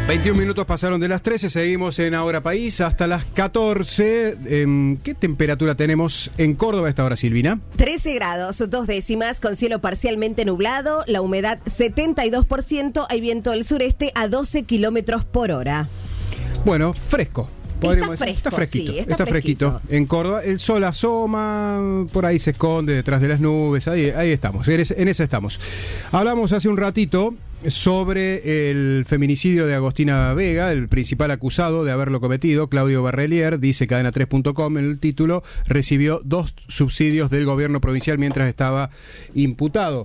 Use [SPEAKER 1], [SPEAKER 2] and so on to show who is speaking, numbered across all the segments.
[SPEAKER 1] 21 minutos pasaron de las 13, seguimos en Ahora País hasta las 14. ¿Qué temperatura tenemos en Córdoba a esta hora, Silvina?
[SPEAKER 2] 13 grados, 2 décimas, con cielo parcialmente nublado, la humedad 72%, hay viento del sureste a 12 kilómetros por hora.
[SPEAKER 1] Bueno, fresco.
[SPEAKER 2] Está fresco,
[SPEAKER 1] está fresquito,
[SPEAKER 2] sí,
[SPEAKER 1] está fresquito. En Córdoba el sol asoma, por ahí se esconde detrás de las nubes, ahí estamos, en esa estamos. Hablamos hace un ratito sobre el feminicidio de Agostina Vega, el principal acusado de haberlo cometido, Claudio Barrelier, dice cadena3.com en el título, recibió 2 subsidios del gobierno provincial mientras estaba imputado.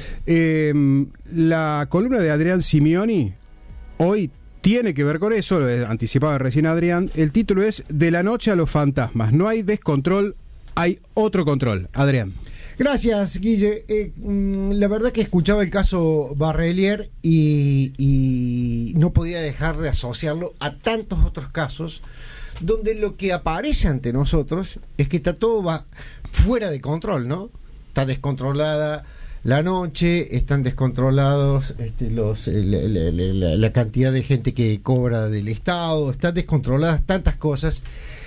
[SPEAKER 1] La columna de Adrián Simioni hoy tiene que ver con eso, lo anticipaba recién Adrián. El título es De la noche a los fantasmas. No hay descontrol, hay otro control. Adrián.
[SPEAKER 3] Gracias, Guille. La verdad que escuchaba el caso Barrelier y no podía dejar de asociarlo a tantos otros casos donde lo que aparece ante nosotros es que está todo fuera de control, ¿no? Está descontrolada la noche, están descontrolados la cantidad de gente que cobra del Estado, están descontroladas tantas cosas.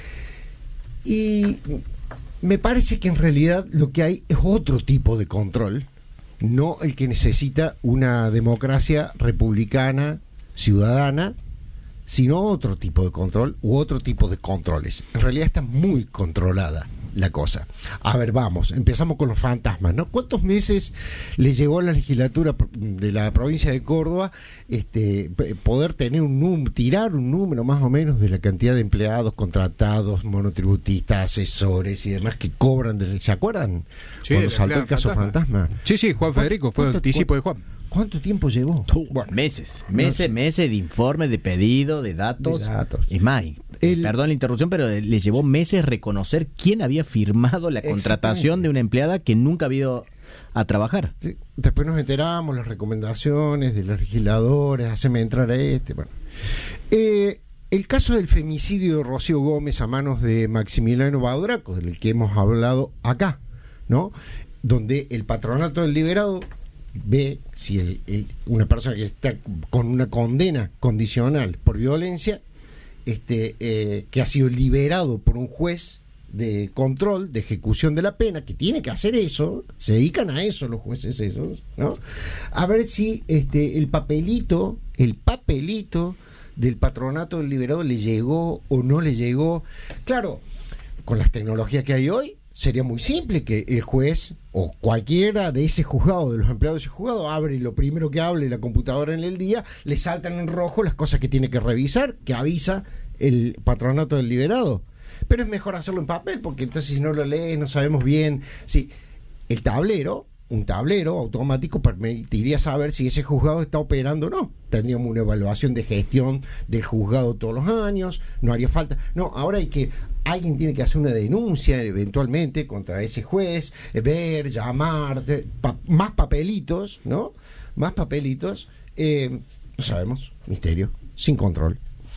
[SPEAKER 3] Y me parece que en realidad lo que hay es otro tipo de control, no el que necesita una democracia republicana, ciudadana, sino otro tipo de control u otro tipo de controles. En realidad está muy controlada la cosa. A ver, vamos, empezamos con los fantasmas, ¿no? ¿Cuántos meses le llevó a la legislatura de la provincia de Córdoba poder tener tirar un número más o menos de la cantidad de empleados contratados, monotributistas, asesores y demás que cobran? ¿Se acuerdan? Sí, cuando saltó el caso fantasma.
[SPEAKER 1] Sí, Juan Federico, fue el anticipo de Juan.
[SPEAKER 3] ¿Cuánto tiempo llevó?
[SPEAKER 4] Bueno, meses de informe, de pedido, de datos. Es más, perdón la interrupción, pero le llevó meses reconocer quién había firmado la contratación de una empleada que nunca había ido a trabajar.
[SPEAKER 3] Sí. Después nos enteramos las recomendaciones de los legisladores, haceme entrar a bueno. El caso del femicidio de Rocío Gómez a manos de Maximiliano Baudraco, del que hemos hablado acá, ¿no? Donde el patronato del liberado ve si una persona que está con una condena condicional por violencia, que ha sido liberado por un juez de control, de ejecución de la pena, que tiene que hacer eso, se dedican a eso los jueces esos, ¿no? A ver si el papelito del patronato del liberado le llegó o no le llegó. Claro, con las tecnologías que hay hoy, sería muy simple que el juez o cualquiera de ese juzgado, de los empleados de ese juzgado, abre y lo primero que hable la computadora en el día, le saltan en rojo las cosas que tiene que revisar, que avisa el patronato del liberado. Pero es mejor hacerlo en papel, porque entonces si no lo lees no sabemos bien. Sí, un tablero automático permitiría saber si ese juzgado está operando o no. Tendríamos una evaluación de gestión del juzgado todos los años, no haría falta. No, ahora alguien tiene que hacer una denuncia eventualmente contra ese juez, llamar, más papelitos, ¿no? Más papelitos, no sabemos, misterio, sin control.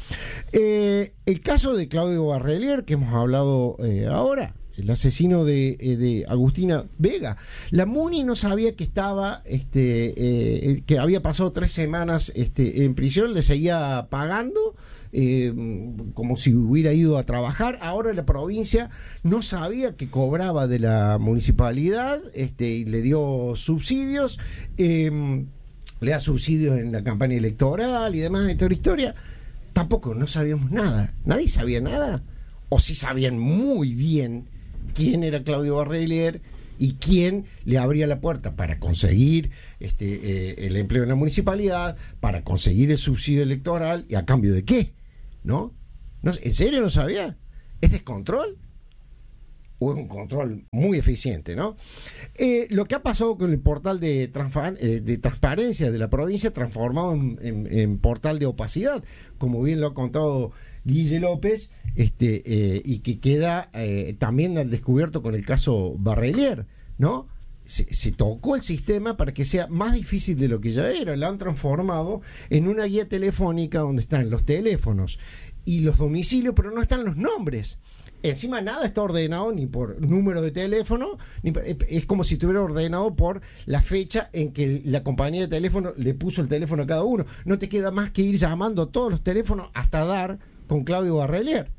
[SPEAKER 3] El caso de Claudio Barrelier, que hemos hablado ahora, el asesino de Agustina Vega. La MUNI no sabía que estaba, que había pasado 3 semanas en prisión, le seguía pagando como si hubiera ido a trabajar. Ahora la provincia no sabía que cobraba de la municipalidad, y le dio subsidios, le da subsidios en la campaña electoral y demás, de toda la historia. Tampoco no sabíamos nada, nadie sabía nada, o sí sabían muy bien quién era Claudio Barrelier y quién le abría la puerta para conseguir el empleo en la municipalidad, para conseguir el subsidio electoral, y a cambio de qué, ¿no? ¿En serio no sabía? ¿Es descontrol? ¿O es un control muy eficiente, no? Lo que ha pasado con el portal de transparencia de la provincia, transformado en portal de opacidad, como bien lo ha contado Guille López, y que queda también al descubierto con el caso Barrelier, ¿no? Se tocó el sistema para que sea más difícil de lo que ya era. Lo han transformado en una guía telefónica donde están los teléfonos y los domicilios, pero no están los nombres. Encima nada está ordenado ni por número de teléfono, es como si estuviera ordenado por la fecha en que la compañía de teléfono le puso el teléfono a cada uno. No te queda más que ir llamando a todos los teléfonos hasta dar con Claudio Barrelier.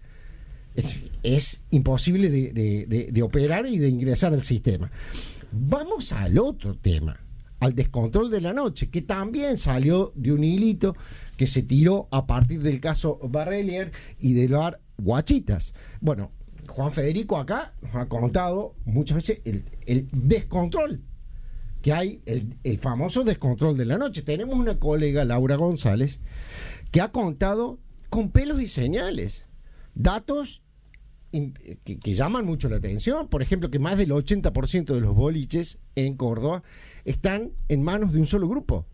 [SPEAKER 3] Es imposible de operar y de ingresar al sistema. Vamos al otro tema, al descontrol de la noche, que también salió de un hilito que se tiró a partir del caso Barrelier y de las guachitas. Bueno, Juan Federico acá nos ha contado muchas veces el descontrol que hay, el famoso descontrol de la noche. Tenemos una colega, Laura González, que ha contado con pelos y señales datos que llaman mucho la atención. Por ejemplo, que más del 80% de los boliches en Córdoba están en manos de un solo grupo.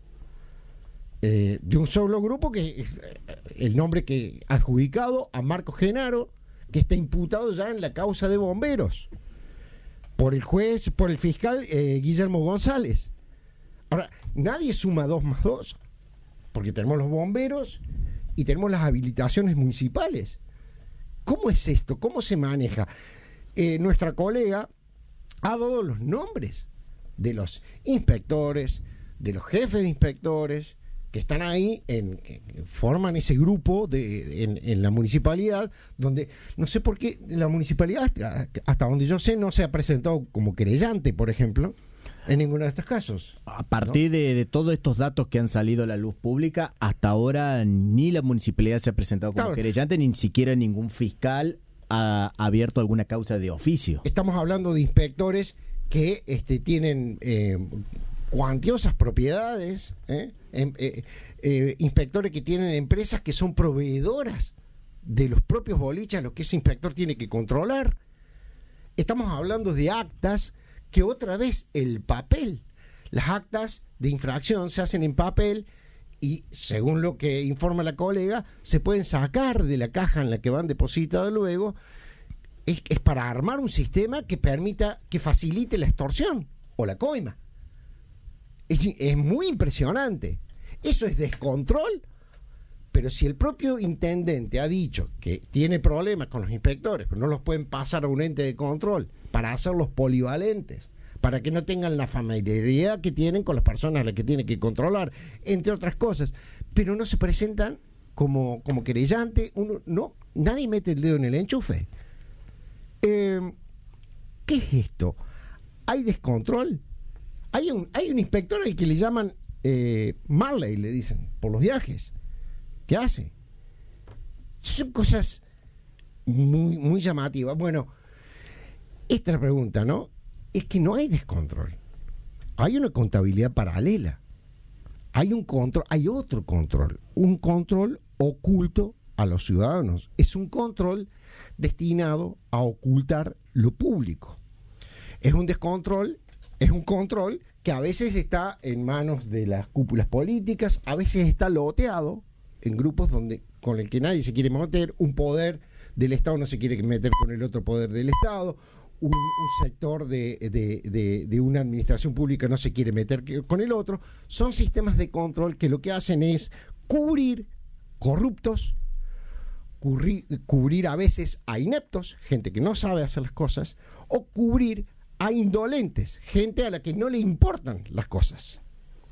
[SPEAKER 3] Que es el nombre que adjudicado a Marco Genaro, que está imputado ya en la causa de bomberos por el fiscal Guillermo González. Ahora, nadie suma 2 más 2, porque tenemos los bomberos y tenemos las habilitaciones municipales. ¿Cómo es esto? ¿Cómo se maneja? Nuestra colega ha dado los nombres de los inspectores, de los jefes de inspectores que están ahí, forman ese grupo en la municipalidad, donde no sé por qué la municipalidad, hasta donde yo sé, no se ha presentado como querellante, por ejemplo, en ninguno de estos casos.
[SPEAKER 4] A partir de todos estos datos que han salido a la luz pública, hasta ahora ni la municipalidad se ha presentado como querellante, ni siquiera ningún fiscal ha abierto alguna causa de oficio.
[SPEAKER 3] Estamos hablando de inspectores que tienen cuantiosas propiedades, inspectores que tienen empresas que son proveedoras de los propios boliches, lo que ese inspector tiene que controlar. Estamos hablando de actas que otra vez el papel, las actas de infracción se hacen en papel y, según lo que informa la colega, se pueden sacar de la caja en la que van depositadas luego. Es para armar un sistema que permita, que facilite la extorsión o la coima. Es muy impresionante. Eso es descontrol. Pero si el propio intendente ha dicho que tiene problemas con los inspectores, pero no los pueden pasar a un ente de control para hacerlos polivalentes, para que no tengan la familiaridad que tienen con las personas a las que tienen que controlar, entre otras cosas, pero no se presentan como querellante, nadie mete el dedo en el enchufe. ¿Qué es esto? ¿Hay descontrol? Hay un inspector al que le llaman Marley, le dicen, por los viajes. ¿Qué hace? Son cosas muy, muy llamativas. Bueno, esta es la pregunta, ¿no? Es que no hay descontrol. Hay una contabilidad paralela. Hay otro control. Un control oculto a los ciudadanos. Es un control destinado a ocultar lo público. Es un control que a veces está en manos de las cúpulas políticas, a veces está loteado en grupos con el que nadie se quiere meter, un poder del Estado no se quiere meter con el otro poder del Estado, un sector de una administración pública no se quiere meter con el otro. Son sistemas de control que lo que hacen es cubrir corruptos, cubrir a veces a ineptos, gente que no sabe hacer las cosas, o cubrir a indolentes, gente a la que no le importan las cosas.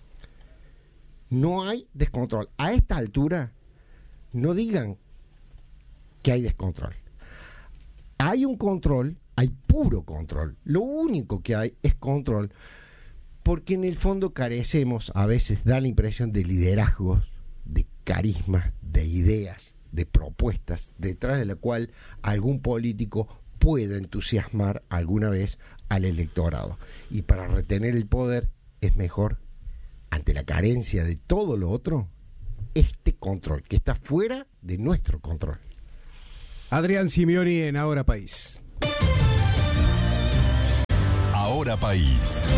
[SPEAKER 3] No hay descontrol. A esta altura, no digan que hay descontrol. Hay un control, hay puro control. Lo único que hay es control, porque en el fondo carecemos, a veces da la impresión de liderazgos, de carismas, de ideas, de propuestas, detrás de la cual algún político pueda entusiasmar alguna vez al electorado. Y para retener el poder es mejor, ante la carencia de todo lo otro, este control que está fuera de nuestro control.
[SPEAKER 1] Adrián Simioni en Ahora País.
[SPEAKER 5] Ahora País.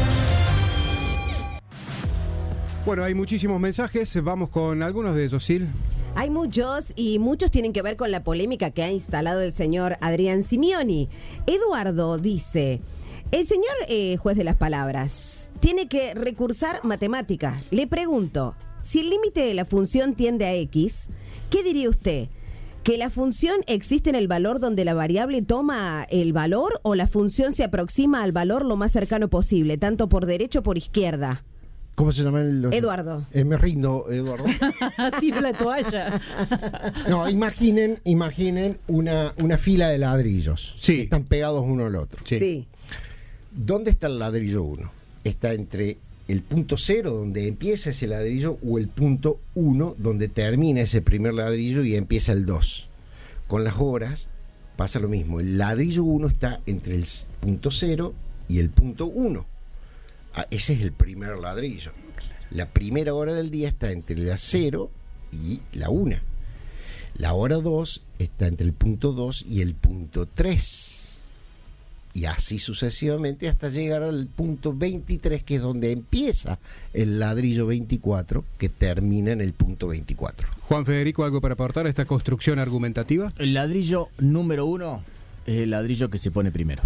[SPEAKER 1] Bueno, hay muchísimos mensajes, vamos con algunos de ellos, Sil.
[SPEAKER 2] Hay muchos y muchos tienen que ver con la polémica que ha instalado el señor Adrián Simioni. Eduardo dice: el señor juez de las palabras tiene que recursar matemática. Le pregunto, si el límite de la función tiende a X, ¿qué diría usted? ¿Que la función existe en el valor donde la variable toma el valor o la función se aproxima al valor lo más cercano posible, tanto por derecha o por izquierda?
[SPEAKER 3] ¿Cómo se llama el...?
[SPEAKER 2] Eduardo.
[SPEAKER 3] Me rindo, Eduardo.
[SPEAKER 6] Tira la toalla.
[SPEAKER 3] No, imaginen una fila de ladrillos.
[SPEAKER 1] Sí.
[SPEAKER 3] Que están pegados uno al otro.
[SPEAKER 1] Sí.
[SPEAKER 3] ¿Dónde está el ladrillo 1? Está entre el punto 0, donde empieza ese ladrillo, o el punto 1, donde termina ese primer ladrillo y empieza el 2. Con las horas pasa lo mismo. El ladrillo 1 está entre el punto 0 y el punto 1. Ese es el primer ladrillo. La primera hora del día está entre la 0 y la 1. La hora 2 está entre el punto 2 y el punto 3. Y así sucesivamente hasta llegar al punto 23, que es donde empieza el ladrillo 24, que termina en el punto 24.
[SPEAKER 1] Juan Federico, ¿algo para aportar a esta construcción argumentativa?
[SPEAKER 4] El ladrillo número 1 es el ladrillo que se pone primero.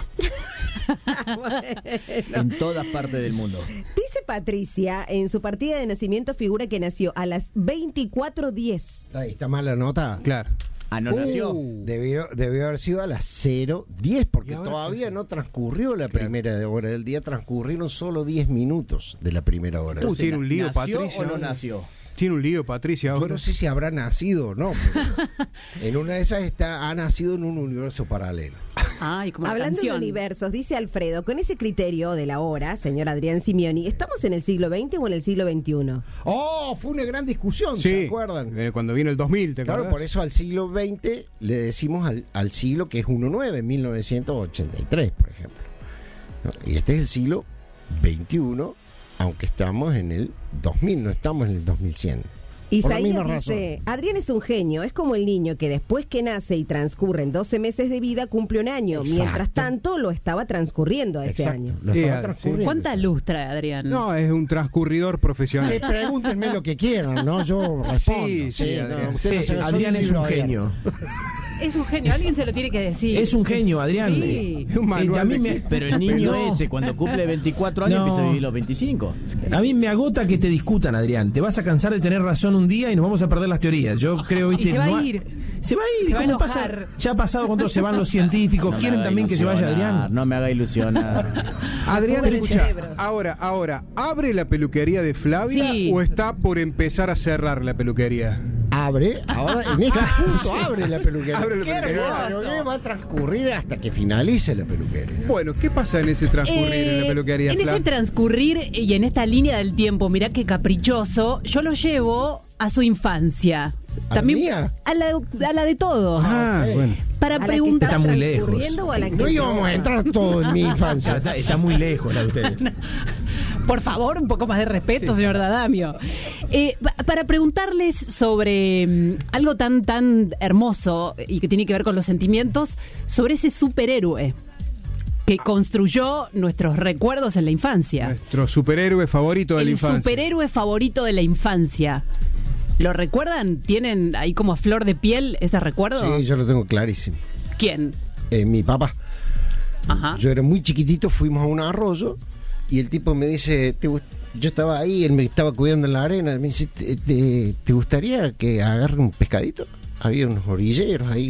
[SPEAKER 4] En todas partes del mundo.
[SPEAKER 2] Dice Patricia, en su partida de nacimiento figura que nació a las 24:10.
[SPEAKER 3] ¿Está mal la nota?
[SPEAKER 1] Claro.
[SPEAKER 4] ¿No nació?
[SPEAKER 3] Debió haber sido a las 0:10, porque
[SPEAKER 1] ahora
[SPEAKER 3] todavía no transcurrió la primera hora del día, transcurrieron solo 10 minutos de la primera hora.
[SPEAKER 1] Tiene un lío,
[SPEAKER 4] ¿Nació
[SPEAKER 1] Patricia.
[SPEAKER 4] o no nació?
[SPEAKER 1] Tiene un lío, Patricia.
[SPEAKER 3] Yo
[SPEAKER 1] ahora.
[SPEAKER 3] no sé si habrá nacido o no, pero en una de esas ha nacido en un universo paralelo.
[SPEAKER 6] Ay, como la
[SPEAKER 2] Hablando de
[SPEAKER 6] canción.
[SPEAKER 2] universos, dice Alfredo, con ese criterio de la hora, señor Adrián Simioni, ¿estamos en el siglo XX o en el siglo XXI?
[SPEAKER 3] ¡Oh! Fue una gran discusión,
[SPEAKER 1] Sí,
[SPEAKER 3] ¿se acuerdan?
[SPEAKER 1] Cuando viene el 2000, ¿te
[SPEAKER 3] Claro,
[SPEAKER 1] acordás?
[SPEAKER 3] por eso al siglo XX le decimos al siglo que es 19, 1983, por ejemplo. ¿No? Y este es el siglo XXI, aunque estamos en el 2000, no estamos en el 2100. Por la misma
[SPEAKER 2] Isaías dice,
[SPEAKER 3] razón.
[SPEAKER 2] Adrián es un genio, es como el niño que después que nace y transcurren 12 meses de vida cumple un año,
[SPEAKER 3] Exacto.
[SPEAKER 2] mientras tanto lo estaba transcurriendo ese
[SPEAKER 3] Exacto,
[SPEAKER 2] año.
[SPEAKER 3] lo
[SPEAKER 1] Sí,
[SPEAKER 3] estaba
[SPEAKER 1] sí.
[SPEAKER 3] transcurriendo.
[SPEAKER 6] ¿Cuánta luz trae Adrián?
[SPEAKER 1] No, es un transcurridor profesional.
[SPEAKER 3] Sí, pregúntenme lo que quieran, ¿no? Yo respondo.
[SPEAKER 1] Sí, Adrián.
[SPEAKER 3] ustedes
[SPEAKER 7] Sí,
[SPEAKER 3] no se-
[SPEAKER 7] Adrián
[SPEAKER 3] son
[SPEAKER 7] es un
[SPEAKER 3] libro
[SPEAKER 7] genio.
[SPEAKER 6] Es un genio, alguien se lo tiene que decir.
[SPEAKER 7] Es un genio, Adrián.
[SPEAKER 6] Sí.
[SPEAKER 1] Un manual
[SPEAKER 7] A mí
[SPEAKER 1] de-
[SPEAKER 7] me-
[SPEAKER 4] Pero el niño
[SPEAKER 7] No.
[SPEAKER 4] ese, cuando cumple 24 años,
[SPEAKER 7] No.
[SPEAKER 4] empieza a vivir los 25.
[SPEAKER 7] A mí me agota que te discutan, Adrián. Te vas a cansar de tener razón un día y nos vamos a perder las teorías. Yo creo, viste,
[SPEAKER 6] Y se va
[SPEAKER 7] no
[SPEAKER 6] a
[SPEAKER 7] ha-
[SPEAKER 6] ir.
[SPEAKER 7] Se va a ir.
[SPEAKER 6] Se
[SPEAKER 7] ¿Y
[SPEAKER 6] va a
[SPEAKER 7] cómo pasa?
[SPEAKER 6] enojar.
[SPEAKER 7] Ya ha pasado cuando se van los científicos.
[SPEAKER 4] No me
[SPEAKER 7] ¿Quieren
[SPEAKER 4] haga
[SPEAKER 7] también que se vaya
[SPEAKER 4] ilusionar,
[SPEAKER 7] Adrián?
[SPEAKER 4] No me haga ilusionar.
[SPEAKER 1] Adrián,
[SPEAKER 2] Fuga de
[SPEAKER 1] escucha,
[SPEAKER 2] cerebros.
[SPEAKER 1] ahora, ¿abre la peluquería de Flavia
[SPEAKER 6] Sí.
[SPEAKER 1] o está por empezar a cerrar la peluquería?
[SPEAKER 3] Abre, ahora en este punto abre la peluquería.
[SPEAKER 1] Abre la peluquería.
[SPEAKER 3] Pero ¿qué va a transcurrir hasta que finalice la peluquería?
[SPEAKER 1] Bueno, ¿qué pasa en ese transcurrir en la peluquería,
[SPEAKER 6] En ese
[SPEAKER 1] Flav?
[SPEAKER 6] transcurrir y en esta línea del tiempo, mirá qué caprichoso, yo lo llevo a su infancia.
[SPEAKER 3] ¿A la mía?
[SPEAKER 6] A la de todos.
[SPEAKER 1] Ah,
[SPEAKER 3] ok.
[SPEAKER 1] bueno.
[SPEAKER 6] Para
[SPEAKER 2] ¿A la que
[SPEAKER 6] preguntar.
[SPEAKER 7] Está muy lejos.
[SPEAKER 2] transcurriendo o a la que
[SPEAKER 3] No íbamos a entrar todo en mi
[SPEAKER 7] Ya
[SPEAKER 3] infancia.
[SPEAKER 7] está muy lejos la de ustedes.
[SPEAKER 6] Por favor, un poco más de respeto, señor Dadamio. Para preguntarles sobre algo tan hermoso y que tiene que ver con los sentimientos, sobre ese superhéroe que construyó nuestros recuerdos en la infancia.
[SPEAKER 1] Nuestro superhéroe favorito de la
[SPEAKER 6] El
[SPEAKER 1] infancia.
[SPEAKER 6] superhéroe favorito de la infancia. ¿Lo recuerdan? ¿Tienen ahí como a flor de piel ese recuerdo?
[SPEAKER 3] Sí, yo lo tengo clarísimo.
[SPEAKER 6] ¿Quién?
[SPEAKER 3] Mi papá.
[SPEAKER 6] Ajá.
[SPEAKER 3] Yo era muy chiquitito, fuimos a un arroyo y el tipo me dice, yo estaba ahí, él me estaba cuidando en la arena, me dice, ¿te gustaría que agarre un pescadito? Había unos orilleros ahí,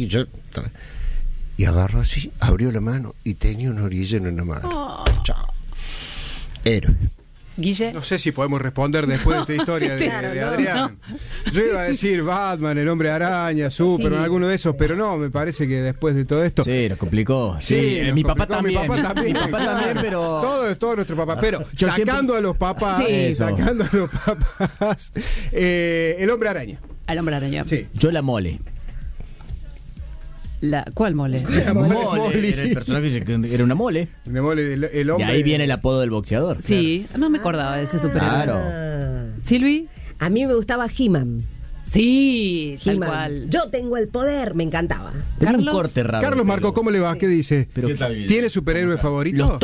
[SPEAKER 3] y agarró así, abrió la mano y tenía un orillero en la mano. Chao. Héroe.
[SPEAKER 6] Guille.
[SPEAKER 1] No sé si podemos responder después de esta historia de,
[SPEAKER 2] claro,
[SPEAKER 1] de
[SPEAKER 2] no,
[SPEAKER 1] Adrián. Yo iba a decir Batman, el hombre araña, Superman,
[SPEAKER 6] Sí.
[SPEAKER 1] alguno de esos, pero no, me parece que después de todo esto.
[SPEAKER 4] Sí, nos complicó.
[SPEAKER 1] Sí, nos
[SPEAKER 4] mi papá
[SPEAKER 1] complicó,
[SPEAKER 4] también.
[SPEAKER 1] Mi papá también,
[SPEAKER 4] Mi papá también, pero.
[SPEAKER 1] Todo nuestro papá. Pero
[SPEAKER 4] Yo
[SPEAKER 1] sacando
[SPEAKER 4] siempre-
[SPEAKER 1] a los papás,
[SPEAKER 6] Sí.
[SPEAKER 4] Eso.
[SPEAKER 1] sacando a los papás, el hombre araña.
[SPEAKER 6] Al hombre araña.
[SPEAKER 1] Sí.
[SPEAKER 4] Yo la mole.
[SPEAKER 6] ¿Cuál mole?
[SPEAKER 1] Mole.
[SPEAKER 4] Era el personaje que era una mole.
[SPEAKER 1] Me mole el
[SPEAKER 4] Y
[SPEAKER 1] hombre.
[SPEAKER 4] ahí viene el apodo del boxeador.
[SPEAKER 6] Sí, no me acordaba de ese superhéroe.
[SPEAKER 4] Claro.
[SPEAKER 2] Ah.
[SPEAKER 6] ¿Silvi?
[SPEAKER 2] A mí me gustaba He-Man.
[SPEAKER 6] Sí, tal
[SPEAKER 2] He-Man.
[SPEAKER 6] cual.
[SPEAKER 2] Yo tengo el poder, me encantaba.
[SPEAKER 4] Tenía un
[SPEAKER 6] Carlos.
[SPEAKER 4] corte raro.
[SPEAKER 1] Carlos Marco, ¿cómo le va? ¿Qué dice?
[SPEAKER 4] Pero-
[SPEAKER 1] ¿Tiene superhéroe favorito?
[SPEAKER 4] Los